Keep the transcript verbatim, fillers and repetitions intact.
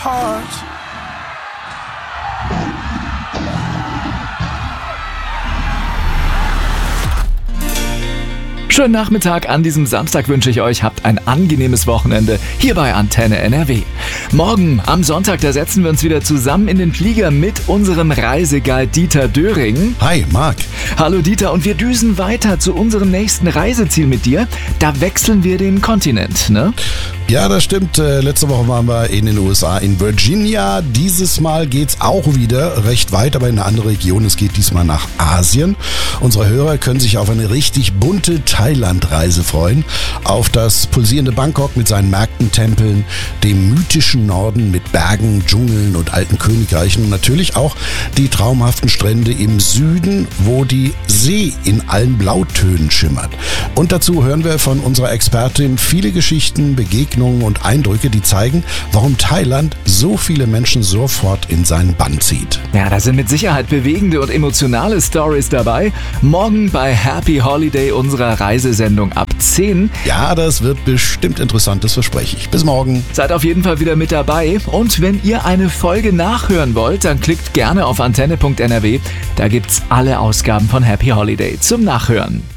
heart. Schönen Nachmittag an diesem Samstag wünsche ich euch. Habt ein angenehmes Wochenende hier bei Antenne N R W. Morgen am Sonntag, da setzen wir uns wieder zusammen in den Flieger mit unserem Reiseguide Dieter Döring. Hi, Marc. Hallo Dieter, und wir düsen weiter zu unserem nächsten Reiseziel mit dir. Da wechseln wir den Kontinent, ne? Ja, das stimmt. Äh, letzte Woche waren wir in den U S A, in Virginia. Dieses Mal geht's auch wieder recht weit, aber in eine andere Region. Es geht diesmal nach Asien. Unsere Hörer können sich auf eine richtig bunte Thailand-Reise freuen. Auf das pulsierende Bangkok mit seinen Märkten, Tempeln, dem mythischen Norden mit Bergen, Dschungeln und alten Königreichen und natürlich auch die traumhaften Strände im Süden, wo die See in allen Blautönen schimmert. Und dazu hören wir von unserer Expertin viele Geschichten, Begegnungen und Eindrücke, die zeigen, warum Thailand so viele Menschen sofort in seinen Bann zieht. Ja, da sind mit Sicherheit bewegende und emotionale Stories dabei. Morgen bei Happy Holiday unserer Reisesendung ab zehn. Ja, das wird bestimmt interessant, das verspreche ich. Bis morgen. Seid auf jeden Fall wieder mit dabei. Und wenn ihr eine Folge nachhören wollt, dann klickt gerne auf antenne punkt n r w. Da gibt's alle Ausgaben von Happy Holiday zum Nachhören.